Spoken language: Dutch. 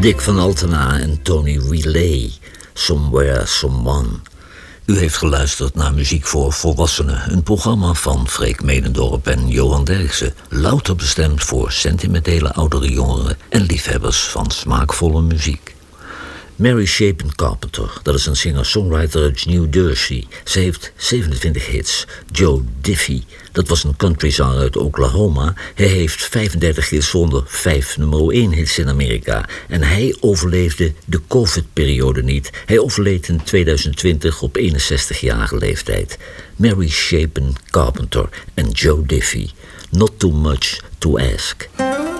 Dick van Altena en Tony Relay, Somewhere Someone. U heeft geluisterd naar Muziek voor Volwassenen, een programma van Freek Medendorp en Johan Derksen, louter bestemd voor sentimentele oudere jongeren en liefhebbers van smaakvolle muziek. Mary Chapin Carpenter, dat is een singer-songwriter uit New Jersey. Ze heeft 27 hits. Joe Diffie, dat was een countryzanger uit Oklahoma. Hij heeft 35 hits onder 5 nummer 1 hits in Amerika. En hij overleefde de COVID-periode niet. Hij overleed in 2020 op 61-jarige leeftijd. Mary Chapin Carpenter en Joe Diffie. Not too much to ask.